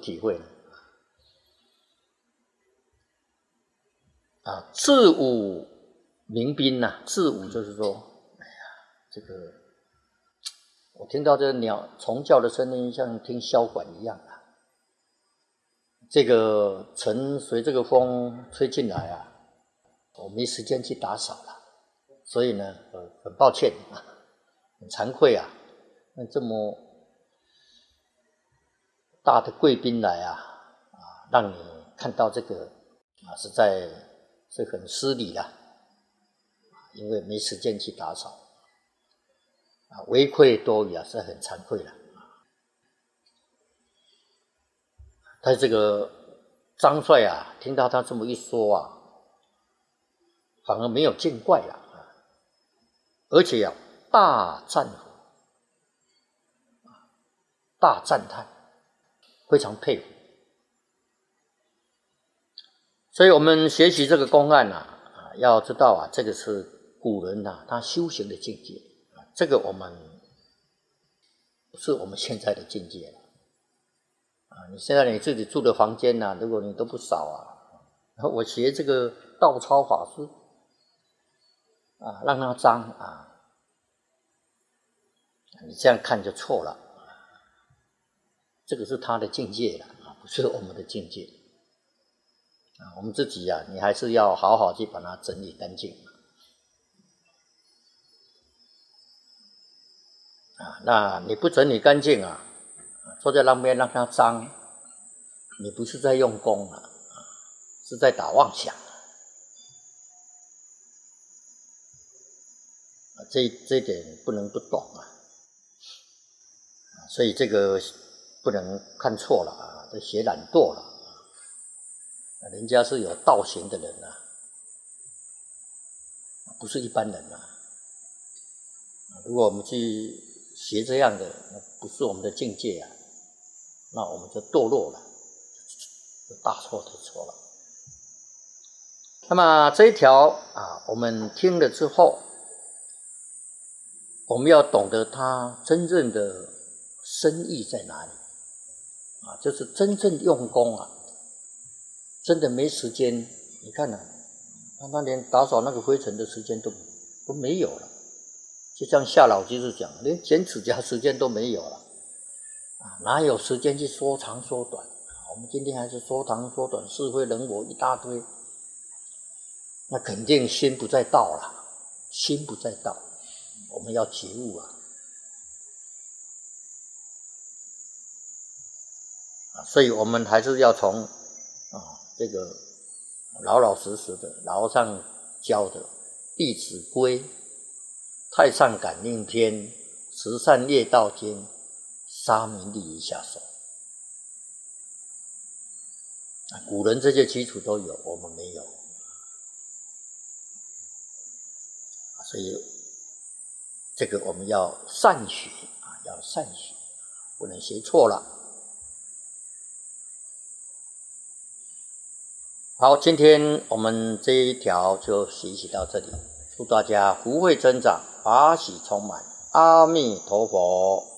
体会呢？自舞鸣宾呐，自舞就是说，哎呀，这个我听到这鸟虫叫的声音，像听箫管一样啊。这个尘随这个风吹进来啊，我没时间去打扫了，所以呢，很抱歉啊，很惭愧啊，那这么大的贵宾来让你看到这个实在是很失礼啦，因为没时间去打扫为愧多余是很惭愧了。但这个张帅听到他这么一说反而没有见怪了而且大赞服，大赞叹，非常佩服。所以我们学习这个公案要知道这个是古人他修行的境界这个我们不是我们现在的境界了你现在你自己住的房间如果你都不扫我学这个道超法师让它脏你这样看就错了这个是他的境界了不是我们的境界我们自己你还是要好好去把它整理干净那你不整理干净坐在那边让它脏，你不是在用功是在打妄想这一点不能不懂所以这个不能看错了这学懒惰了人家是有道行的人不是一般人如果我们去学这样的不是我们的境界那我们就堕落了，就大错特错了。那么这一条我们听了之后，我们要懂得它真正的深意在哪里就是真正用功真的没时间，你看他连打扫那个灰尘的时间都没有了，就像夏老居士讲，连剪指甲时间都没有了哪有时间去说长说短我们今天还是说长说短，是非人我一大堆，那肯定心不在道了，心不在道，我们要觉悟所以我们还是要从这个老老实实的老上教的《弟子规》《太上感应篇》《慈善业道经》沙弥礼仪下手古人这些基础都有，我们没有所以这个我们要善学要善学，不能学错了。好，今天我们这一条就学习到这里，祝大家福慧增长，法喜充满，阿弥陀佛。